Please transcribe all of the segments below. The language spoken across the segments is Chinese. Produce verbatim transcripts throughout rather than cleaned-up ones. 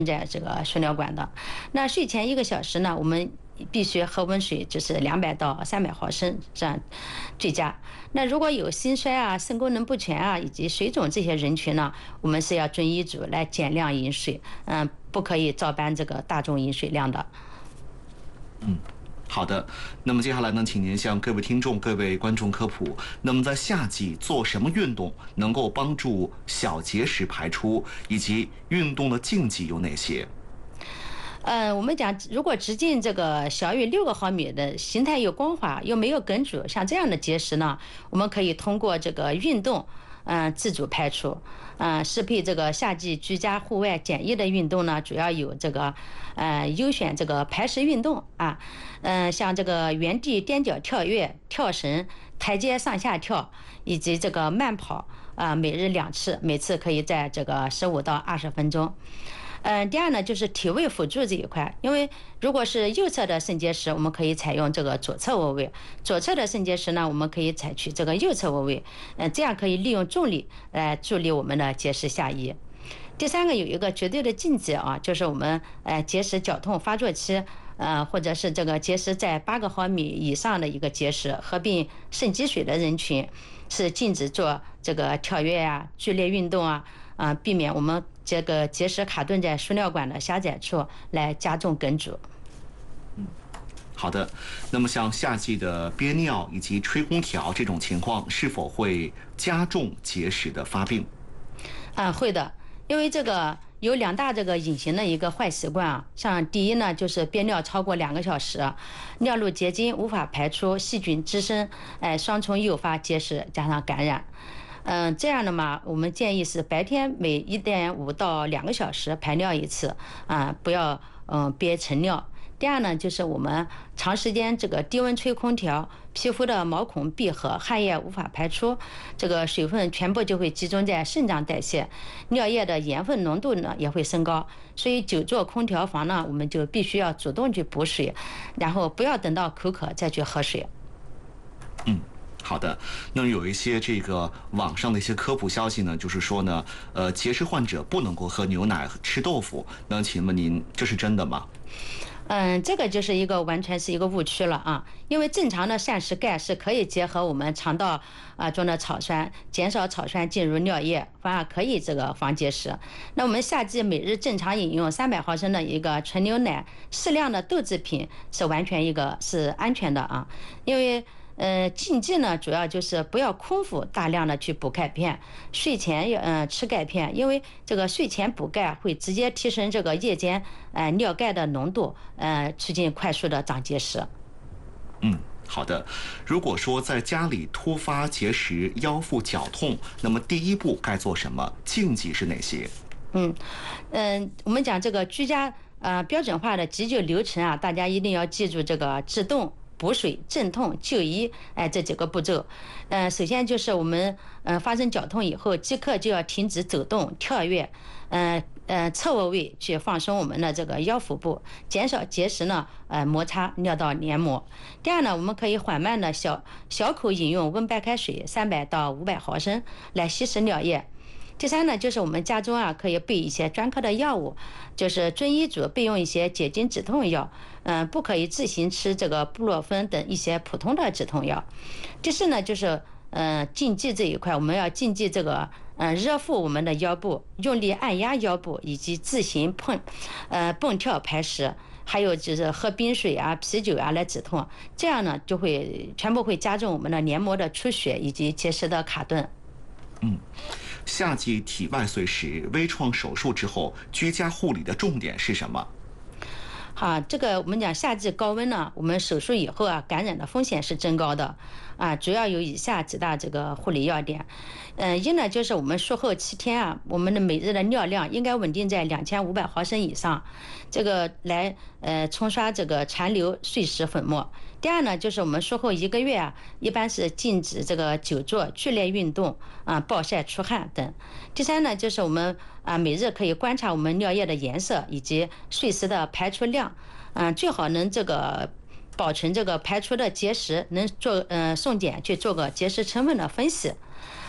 在这个输尿管的。那睡前一个小时呢，我们必须喝温水，就是两百到三百毫升，这样最佳。那如果有心衰啊、肾功能不全啊以及水肿这些人群呢，我们是要遵医嘱来减量饮水，嗯，不可以照搬这个大众饮水量的。 嗯。好的，那么接下来呢，请您向各位听众、各位观众科普，那么在夏季做什么运动能够帮助小结石排出，以及运动的禁忌有哪些？ 呃，我们讲，如果直径这个小于六个毫米的，形态又光滑又没有梗阻，像这样的结石呢，我们可以通过这个运动，嗯、呃，自主排除。嗯、呃，适配这个夏季居家户外简易的运动呢，主要有这个，呃，优选这个排石运动啊，嗯、呃，像这个原地踮脚跳跃、跳绳、台阶上下跳，以及这个慢跑啊、呃，每日两次，每次可以在这个十五到二十分钟。嗯，第二呢，就是体位辅助这一块，因为如果是右侧的肾结石，我们可以采用这个左侧卧位；左侧的肾结石呢，我们可以采取这个右侧卧位。嗯，这样可以利用重力来助力我们的结石下移。第三个有一个绝对的禁忌啊，就是我们呃结石绞痛发作期，呃或者是这个结石在八个毫米以上的一个结石合并肾积水的人群，是禁止做这个跳跃啊、剧烈运动啊，啊、呃，避免我们这个结石卡顿在输尿管的狭窄处，来加重梗阻。 嗯，好的。那么像夏季的憋尿以及吹空调这种情况，是否会加重结石的发病？ 啊，会的。因为这个有两大这个隐形的一个坏习惯啊，像第一呢，就是憋尿超过两个小时，尿路结晶无法排出，细菌滋生，哎，双重诱发结石加上感染。嗯，这样的嘛，我们建议是白天每一点五到两个小时排尿一次，啊，不要嗯憋晨尿。第二呢，就是我们长时间这个低温吹空调，皮肤的毛孔闭合，汗液无法排出，这个水分全部就会集中在肾脏代谢，尿液的盐分浓度呢也会升高。所以久坐空调房呢，我们就必须要主动去补水，然后不要等到口渴再去喝水。 嗯。好的，那有一些这个网上的一些科普消息呢，就是说呢，呃，结石患者不能够喝牛奶、吃豆腐。那请问您，这是真的吗？ 嗯，这个就是一个完全是一个误区了啊！因为正常的膳食钙是可以结合我们肠道啊中的草酸，减少草酸进入尿液，反而可以这个防结石。那我们夏季每日正常饮用三百毫升的一个纯牛奶，适量的豆制品是完全一个是安全的啊，因为。呃，禁忌呢，主要就是不要空腹大量的去补钙片，睡前要嗯、呃、吃钙片，因为这个睡前补钙会直接提升这个夜间呃尿钙的浓度，呃，促进快速的长结石。 嗯，好的。如果说在家里突发结石、腰腹绞痛，那么第一步该做什么？禁忌是哪些？ 嗯嗯、呃，我们讲这个居家呃标准化的急救流程啊，大家一定要记住这个制动。补水、镇痛、就医，哎，这几个步骤。呃，首先就是我们呃发生绞痛以后，即刻就要停止走动、跳跃，呃呃侧卧位去放松我们的这个腰腹部，减少结石呢呃摩擦尿道黏膜。第二呢，我们可以缓慢的小小口饮用温白开水三百到五百毫升来稀释尿液。第三呢，就是我们家中啊可以备一些专科的药物，就是遵医嘱备用一些解经止痛药，嗯、呃，不可以自行吃这个布洛芬等一些普通的止痛药。第四呢，就是呃禁忌这一块，我们要禁忌这个呃热敷我们的腰部，用力按压腰部，以及自行碰呃蹦跳排石，还有就是喝冰水啊、啤酒啊来止痛，这样呢就会全部会加重我们的黏膜的出血以及结石的卡顿。 嗯。夏季体外碎石微创手术之后，居家护理的重点是什么？ 好，这个我们讲夏季高温呢，我们手术以后啊，感染的风险是增高的，啊，主要有以下几大这个护理要点。嗯，一呢就是我们术后七天啊，我们的每日的尿量应该稳定在两千五百毫升以上，这个来呃冲刷这个残留碎石粉末。第二呢，就是我们术后一个月啊，一般是禁止这个久坐、剧烈运动啊、暴晒、出汗等。第三呢，就是我们啊每日可以观察我们尿液的颜色以及碎石的排出量，嗯，最好能这个保存这个排出的结石，能做呃送检去做个结石成分的分析。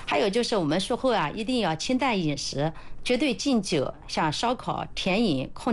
还有就是我们术后啊，一定要清淡饮食，绝对禁酒，像烧烤、甜饮、控